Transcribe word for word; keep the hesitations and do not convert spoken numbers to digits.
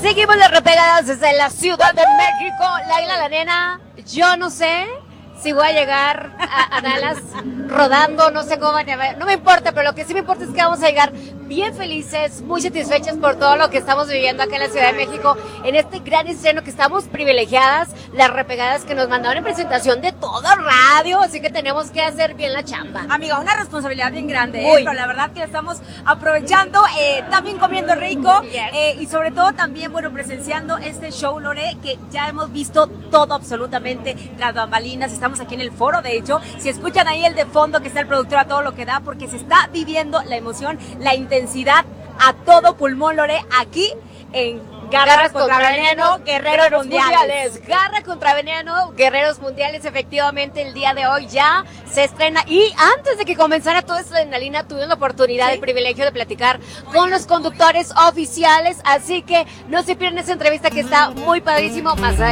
Seguimos las repegadas desde la Ciudad de México. Laila, la nena, yo no sé si voy a llegar a, a Dallas rodando, no sé cómo van a ver, no me importa, pero lo que sí me importa es que vamos a llegar bien felices, muy satisfechas por todo lo que estamos viviendo acá en la Ciudad de México, en este gran estreno que estamos privilegiadas, las repegadas que nos mandaron en presentación de todo radio, así que tenemos que hacer bien la chamba. Amiga, una responsabilidad bien grande, ¿eh? Pero la verdad que la estamos aprovechando, eh, también comiendo rico, Yes. eh, y sobre todo también, bueno, presenciando este show, Lore, que ya hemos visto todo absolutamente, las bambalinas, estamos aquí en el foro, de hecho, si escuchan ahí el de fondo que está el productor a todo lo que da, porque se está viviendo la emoción, la intensidad a todo pulmón, Lore, aquí en Garra, Garras contra, contra Veneno, Veneno, Guerreros Mundiales. Garra contra Veneno, Guerreros Mundiales, efectivamente el día de hoy ya se estrena. Y antes de que comenzara toda esta adrenalina, tuvimos la oportunidad, ¿Sí? el privilegio de platicar con los conductores oficiales. Así que no se pierdan esa entrevista que está muy padrísimo. Más